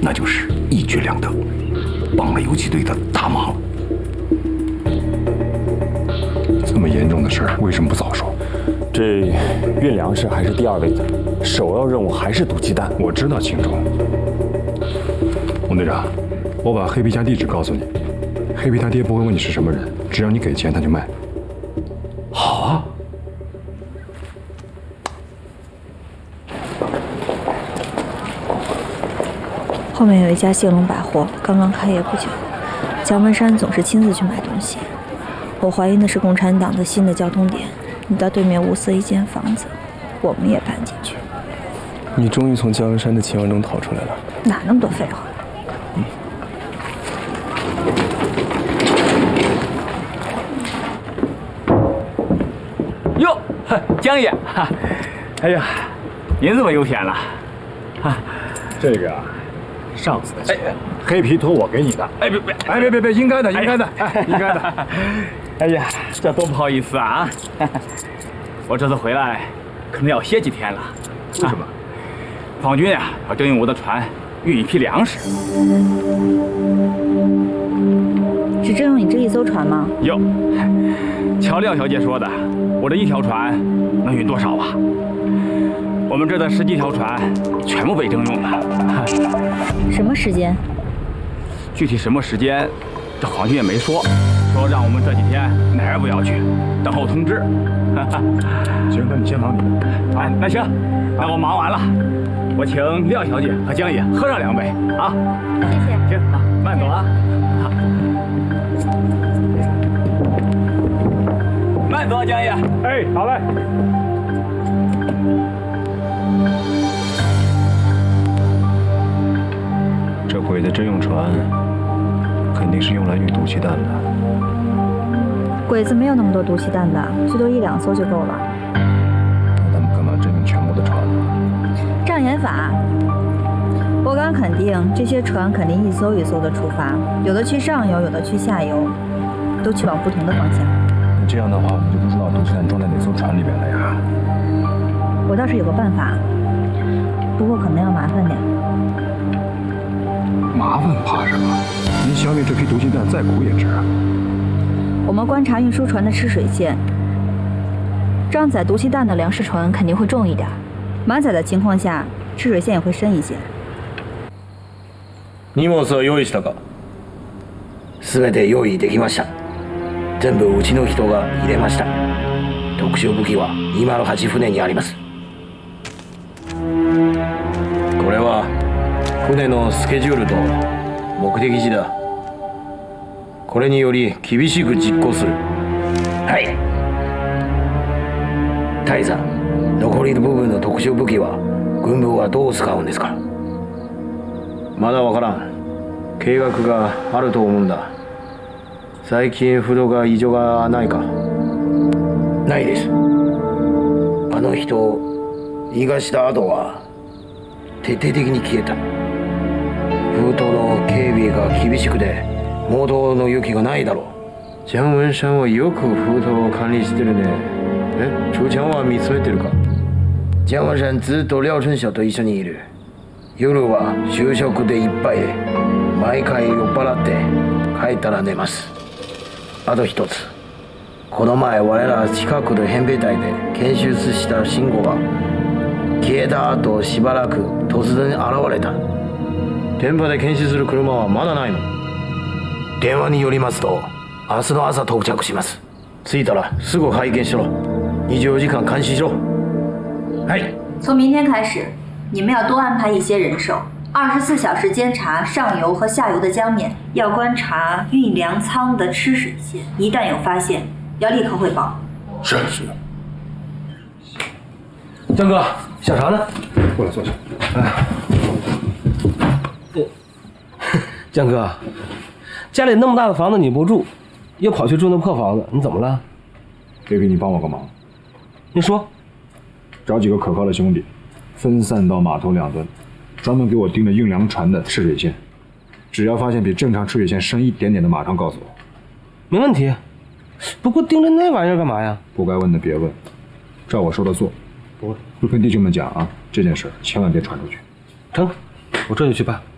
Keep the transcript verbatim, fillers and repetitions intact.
那就是一举两得，帮了游击队的大忙。这么严重的事儿，为什么不早说？ 这运粮食还是第二位的，首要任务还是毒鸡蛋。 我知道清楚。洪队长，我把黑皮家地址告诉你，黑皮他爹不会问你是什么人，只要你给钱他就卖。 好啊。 后面有一家兴隆百货，刚刚开业不久。姜文山总是亲自去买东西，我怀疑那是共产党的新的交通点。你到对面物色一间房子，我们也搬进去。 你终于从姜文山的期望中逃出来了。 哪那么多废话？嗯。 哟，姜爷，哈，哎呀，您这么悠闲了， 哈，这个啊，上次的钱，哎、黑皮托我给你的。哎别别，哎别别别，应该的应该的，哎应该的。 哎呀，这多不好意思啊！我这次回来可能要歇几天了。 为什么？ 方军呀，要征用我的船运一批粮食。 只征用你这一艘船吗？ 哟，瞧廖小姐说的，我这一条船能运多少啊？我们这的十几条船全部被征用了。 什么时间？ 具体什么时间，这皇军也没说。说让我们这几天哪儿也不要去，等候通知。 行，那你先忙你的。 哎，那行，那我忙完了，我请廖小姐和江爷喝上两杯啊。 谢谢。 行，好，慢走啊。好，慢走啊，江爷。 哎，好嘞。 这鬼的征用船肯定是用来运毒气弹的。 鬼子没有那么多毒气弹的，最多一两艘就够了。 那他们干嘛征用全部的船呢？ 障眼法。我敢肯定，这些船肯定一艘一艘的出发，有的去上游，有的去下游，都去往不同的方向。 那这样的话，我们就不知道毒气弹装在哪艘船里边了呀。 我倒是有个办法，不过可能要麻烦点。 麻烦怕什么？您消灭这批毒气弹再苦也值啊。 我们观察运输船的吃水线，装载毒气弹的粮食船肯定会重一点，满载的情况下，吃水线也会深一些。 荷物を用意したか？すべて用意できました。全部うちの人が入れました。特殊武器はにまるはち船にあります。これは船のスケジュールと目的地だ。これにより厳しく実行する。はい。大佐、残りの部分の特殊武器は軍部はどう使うんですか？まだわからん。計画があると思うんだ。最近不動が異常がないか？ないです。あの人逃がした後は徹底的に消えた。封筒の警備が厳しくて毛頭の勇気がないだろう。姜文山はよく封筒を管理してるね。え、楚江は見つめてるか？姜文山ずっと廖春晓と一緒にいる。夜は就職でいっぱいで毎回酔っ払って帰ったら寝ます。あと一つ、この前我ら近くの扁兵隊で研修した慎吾が消えた後しばらく突然現れた。電波で検視する車はまだないの？電話によりますと明日の朝到着します。着いたらすぐ拝見しろ。にじゅうよじかん監視しろ。はい。 从明天开始，你们要多安排一些人手，二十四小时监察上游和下游的江面，要观察运粮仓的吃水线，一旦有发现，要立刻汇报。 是是。 江哥，想啥呢？ 过来坐下。 哎，江哥，家里那么大的房子你不住，又跑去住那破房子，你怎么了？ 黑皮，你帮我个忙。 你说。 找几个可靠的兄弟，分散到码头两端，专门给我盯着运粮船的吃水线。只要发现比正常吃水线深一点点的，马上告诉我。 没问题。不过盯着那玩意儿干嘛呀？ 不该问的别问，照我说的做。 不会。 会跟弟兄们讲啊，这件事千万别传出去。 成，我这就去办。